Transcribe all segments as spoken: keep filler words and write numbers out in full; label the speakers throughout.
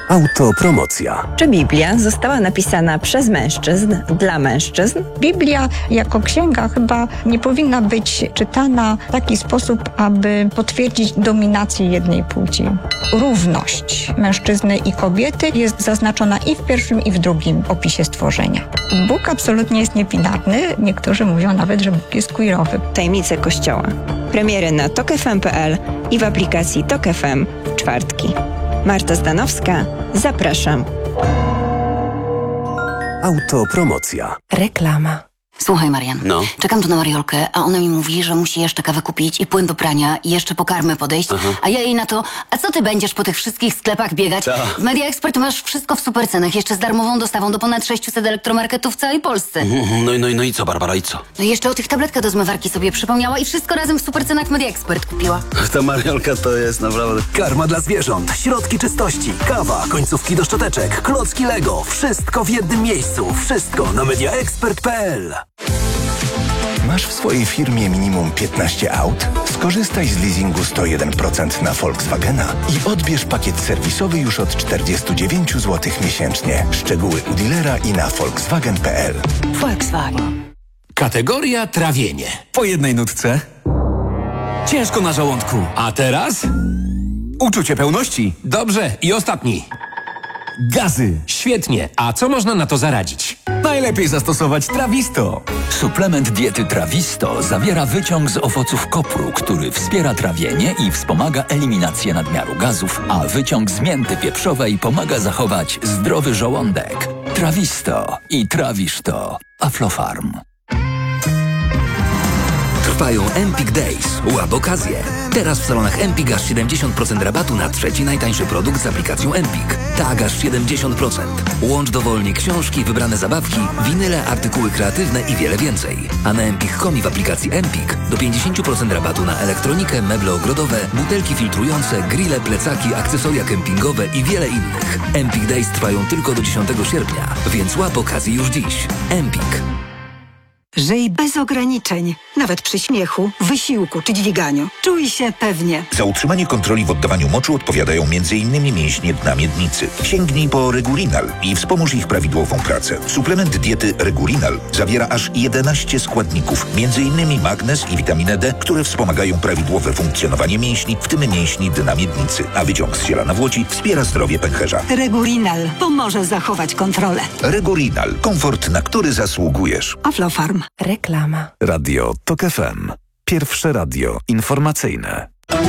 Speaker 1: Autopromocja.
Speaker 2: Czy Biblia została napisana przez mężczyzn, dla mężczyzn?
Speaker 3: Biblia jako księga chyba nie powinna być czytana w taki sposób, aby potwierdzić dominację jednej płci. Równość mężczyzny i kobiety jest zaznaczona i w pierwszym, i w drugim opisie stworzenia. Bóg absolutnie jest niebinarny. Niektórzy mówią nawet, że Bóg jest queerowy.
Speaker 2: Tajemnice Kościoła. Premiery na tok f m kropka p l i w aplikacji Tok F M w czwartki. Marta Zdanowska, zapraszam.
Speaker 1: Autopromocja.
Speaker 4: Reklama.
Speaker 5: Słuchaj, Marian,
Speaker 6: No.
Speaker 5: czekam tu na Mariolkę, a ona mi mówi, że musi jeszcze kawę kupić i płyn do prania i jeszcze po karmę podejść,
Speaker 6: Aha.
Speaker 5: a ja jej na to, a co ty będziesz po tych wszystkich sklepach biegać?
Speaker 6: Ta.
Speaker 5: W Media Expert masz wszystko w supercenach, jeszcze z darmową dostawą do ponad sześciuset elektromarketów w całej Polsce.
Speaker 6: No i, no, i, no i co, Barbara, i co?
Speaker 5: No i jeszcze o tych tabletkach do zmywarki sobie przypomniała i wszystko razem w supercenach w Media Expert kupiła.
Speaker 6: Ta Mariolka to jest naprawdę...
Speaker 1: Karma dla zwierząt, środki czystości, kawa, końcówki do szczoteczek, klocki Lego. Wszystko w jednym miejscu. Wszystko na media expert kropka p l.
Speaker 7: Masz w swojej firmie minimum piętnaście aut? Skorzystaj z leasingu sto jeden procent na Volkswagena i odbierz pakiet serwisowy już od czterdzieści dziewięć złotych miesięcznie. Szczegóły u dealera i na volkswagen kropka p l.
Speaker 5: Volkswagen.
Speaker 8: Kategoria trawienie. Po jednej nutce. Ciężko na żołądku. A teraz? Uczucie pełności. Dobrze. I ostatni. Gazy. Świetnie. A co można na to zaradzić? Najlepiej zastosować Trawisto.
Speaker 9: Suplement diety Trawisto zawiera wyciąg z owoców kopru, który wspiera trawienie i wspomaga eliminację nadmiaru gazów, a wyciąg z mięty pieprzowej pomaga zachować zdrowy żołądek. Trawisto i trawisz to. Aflofarm.
Speaker 10: Trwają Empik Days. Łap okazję. Teraz w salonach Empik aż siedemdziesiąt procent rabatu na trzeci najtańszy produkt z aplikacją Empik. Tak, aż siedemdziesiąt procent. Łącz dowolnie książki, wybrane zabawki, winyle, artykuły kreatywne i wiele więcej. A na empik kropka com i w aplikacji Empik do pięćdziesiąt procent rabatu na elektronikę, meble ogrodowe, butelki filtrujące, grille, plecaki, akcesoria kempingowe i wiele innych. Empik Days trwają tylko do dziesiątego sierpnia, więc łap okazję już dziś. Empik.
Speaker 11: Żyj bez ograniczeń, nawet przy śmiechu, wysiłku czy dźwiganiu. Czuj się pewnie.
Speaker 12: Za utrzymanie kontroli w oddawaniu moczu odpowiadają m.in. mięśnie dna miednicy. Sięgnij po Regulinal i wspomóż ich prawidłową pracę. Suplement diety Regulinal zawiera aż jedenaście składników, m.in. magnez i witaminę D, które wspomagają prawidłowe funkcjonowanie mięśni, w tym mięśni dna miednicy. A wyciąg z ziela nawłoci wspiera zdrowie pęcherza.
Speaker 11: Regulinal pomoże zachować kontrolę.
Speaker 12: Regulinal. Komfort, na który zasługujesz.
Speaker 11: Aflofarm.
Speaker 4: Reklama.
Speaker 1: Radio Tok F M. Pierwsze radio informacyjne.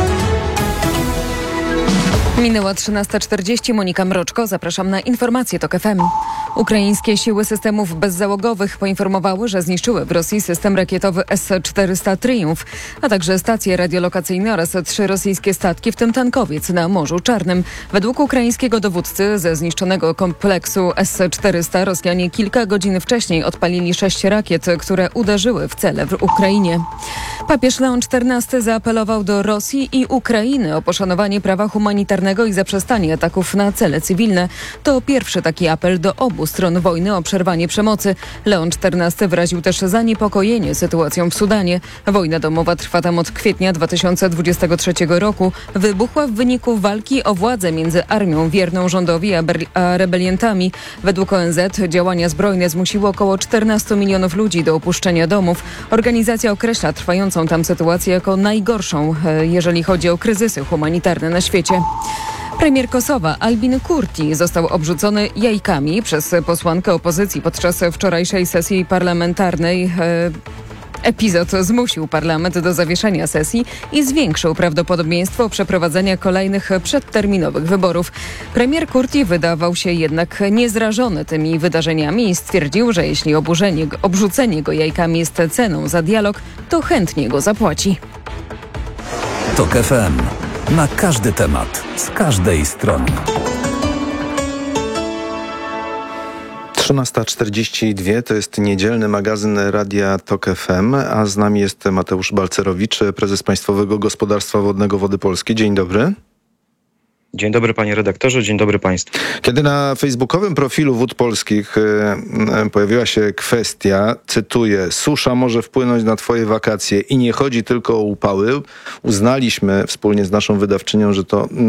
Speaker 13: Minęła trzynasta czterdzieści. Monika Mroczko. Zapraszam na informacje Tok F M. Ukraińskie siły systemów bezzałogowych poinformowały, że zniszczyły w Rosji system rakietowy S czterysta Triumf, a także stacje radiolokacyjne oraz trzy rosyjskie statki, w tym tankowiec na Morzu Czarnym. Według ukraińskiego dowódcy ze zniszczonego kompleksu S czterysta Rosjanie kilka godzin wcześniej odpalili sześć rakiet, które uderzyły w cele w Ukrainie. Papież Leon czternasty zaapelował do Rosji i Ukrainy o poszanowanie prawa humanitarnego i zaprzestanie ataków na cele cywilne. To pierwszy taki apel do obu stron wojny o przerwanie przemocy. Leon czternasty wyraził też zaniepokojenie sytuacją w Sudanie. Wojna domowa trwa tam od kwietnia dwa tysiące dwudziestego trzeciego roku. Wybuchła w wyniku walki o władzę między armią wierną rządowi a, ber- a rebeliantami. Według O N Z działania zbrojne zmusiły około czternastu milionów ludzi do opuszczenia domów. Organizacja określa trwającą tam sytuację jako najgorszą, jeżeli chodzi o kryzysy humanitarne na świecie. Premier Kosowa Albin Kurti został obrzucony jajkami przez posłankę opozycji podczas wczorajszej sesji parlamentarnej. Epizod zmusił parlament do zawieszenia sesji i zwiększył prawdopodobieństwo przeprowadzenia kolejnych przedterminowych wyborów. Premier Kurti wydawał się jednak niezrażony tymi wydarzeniami i stwierdził, że jeśli oburzenie, obrzucenie go jajkami jest ceną za dialog, to chętnie go zapłaci.
Speaker 1: Tok F M. Na każdy temat, z każdej strony.
Speaker 14: trzynasta czterdzieści dwa to jest niedzielny magazyn Radia Tok F M, a z nami jest Mateusz Balcerowicz, prezes Państwowego Gospodarstwa Wodnego Wody Polskie. Dzień dobry.
Speaker 15: Dzień dobry panie redaktorze, dzień dobry państwu.
Speaker 14: Kiedy na facebookowym profilu Wód Polskich y, pojawiła się kwestia, cytuję, susza może wpłynąć na twoje wakacje i nie chodzi tylko o upały, uznaliśmy wspólnie z naszą wydawczynią, że to